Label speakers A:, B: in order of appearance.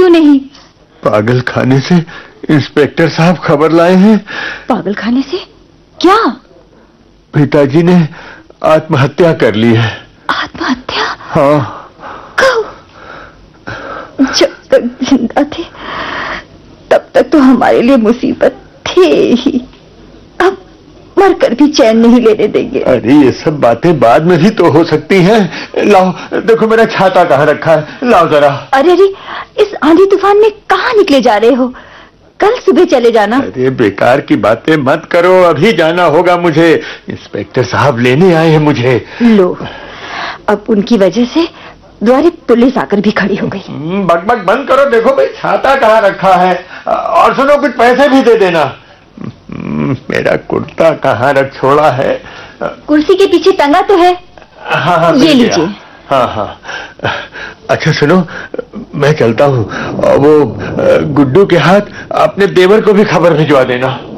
A: नहीं?
B: पागल खाने से इंस्पेक्टर साहब खबर लाए हैं।
A: पागल खाने से? क्या?
B: पिताजी ने आत्महत्या कर ली है।
A: आत्महत्या?
B: हाँ।
A: कब? जब तक जिंदा थे तब तक तो हमारे लिए मुसीबत थी ही, अब मरकर भी चैन नहीं लेने देंगे।
B: अरे ये सब बातें बाद में भी तो हो सकती हैं। लाओ देखो मेरा छाता कहाँ रखा है, लाओ जरा।
A: अरे अरे, इस आंधी तूफान में कहाँ निकले जा रहे हो? कल सुबह चले जाना।
B: अरे बेकार की बातें मत करो, अभी जाना होगा मुझे। इंस्पेक्टर साहब लेने आए हैं मुझे।
A: लो, अब उनकी वजह से द्वारे पुलिस आकर भी खड़ी हो गई।
B: बकबक बंद करो, देखो भाई छाता कहाँ रखा है। और सुनो, कुछ पैसे भी दे देना। मेरा कुर्ता कहाँ रख छोड़ा है?
A: कुर्सी के पीछे टंगा तो है।
B: हाँ,
A: ये लीजिए।
B: हाँ। अच्छा सुनो, मैं चलता हूँ। वो गुड्डू के हाथ अपने देवर को भी खबर भिजवा देना।